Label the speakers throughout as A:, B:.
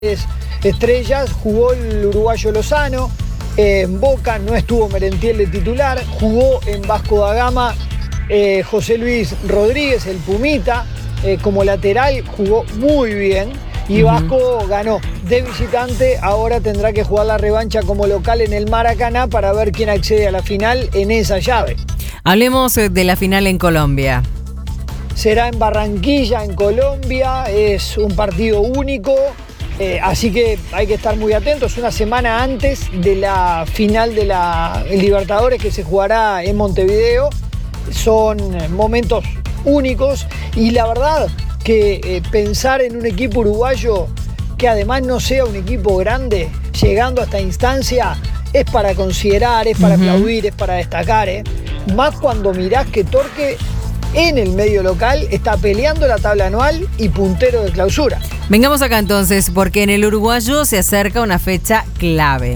A: estrellas, jugó el uruguayo Lozano, en Boca no estuvo Merentiel de titular, jugó en Vasco da Gama José Luis Rodríguez, el Pumita, como lateral jugó muy bien y Vasco ganó de visitante. Ahora tendrá que jugar la revancha como local en el Maracaná para ver quién accede a la final en esa llave.
B: Hablemos de la final en Colombia.
A: Será en Barranquilla, en Colombia, es un partido único, así que hay que estar muy atentos. Una semana antes de la final de la Libertadores que se jugará en Montevideo. Son momentos únicos y la verdad que pensar en un equipo uruguayo que además no sea un equipo grande, llegando a esta instancia, es para considerar, es para aplaudir, es para destacar, Más cuando mirás que Torque en el medio local está peleando la tabla anual y puntero de clausura.
B: Vengamos acá entonces, porque en el uruguayo se acerca una fecha clave.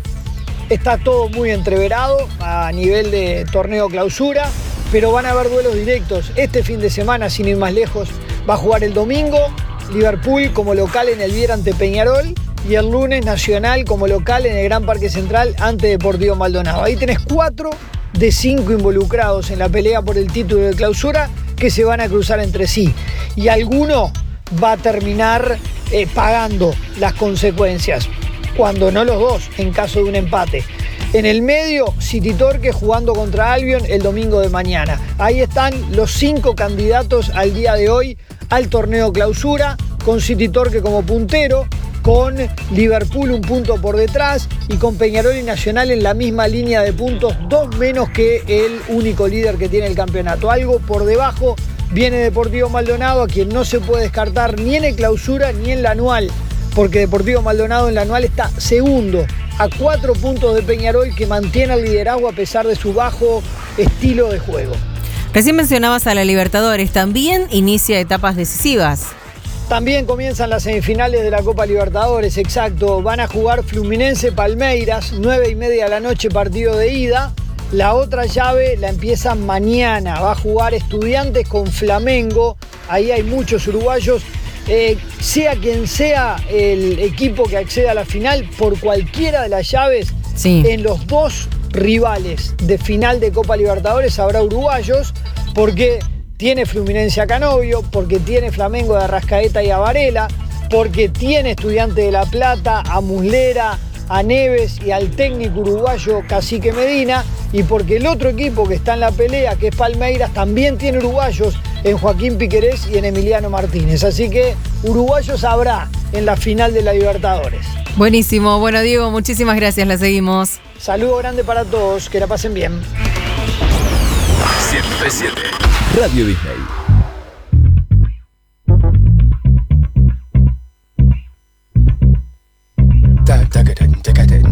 A: Está todo muy entreverado a nivel de torneo clausura, pero van a haber duelos directos. Este fin de semana, sin ir más lejos, va a jugar el domingo Liverpool como local en el Viera ante Peñarol y el lunes Nacional como local en el Gran Parque Central ante Deportivo Maldonado. Ahí tenés 4 de 5 involucrados en la pelea por el título de clausura que se van a cruzar entre sí. Y alguno va a terminar pagando las consecuencias, cuando no los dos, en caso de un empate. En el medio, City Torque jugando contra Albion el domingo de mañana. Ahí están los 5 candidatos al día de hoy al torneo clausura, con City Torque como puntero, con Liverpool un punto por detrás y con Peñarol y Nacional en la misma línea de puntos, 2 menos que el único líder que tiene el campeonato. Algo por debajo viene Deportivo Maldonado, a quien no se puede descartar ni en el clausura ni en la anual, porque Deportivo Maldonado en la anual está segundo, a 4 puntos de Peñarol, que mantiene el liderazgo a pesar de su bajo estilo de juego.
B: Recién mencionabas a la Libertadores, también inicia etapas decisivas.
A: También comienzan las semifinales de la Copa Libertadores, exacto. Van a jugar Fluminense Palmeiras, 9:30 de la noche, partido de ida. La otra llave la empiezan mañana, va a jugar Estudiantes con Flamengo. Ahí hay muchos uruguayos. Sea quien sea el equipo que acceda a la final, por cualquiera de las llaves, en los 2 rivales de final de Copa Libertadores habrá uruguayos, porque tiene Fluminense a Canovio, porque tiene Flamengo de Arrascaeta y a Varela, porque tiene Estudiante de La Plata a Muslera, a Neves y al técnico uruguayo Cacique Medina, y porque el otro equipo que está en la pelea, que es Palmeiras, también tiene uruguayos en Joaquín Piquerés y en Emiliano Martínez. Así que uruguayos habrá en la final de la Libertadores.
B: Buenísimo. Bueno, Diego, muchísimas gracias. La seguimos.
A: Saludo grande para todos. Que la pasen bien.
C: 100.7 Radio Disney.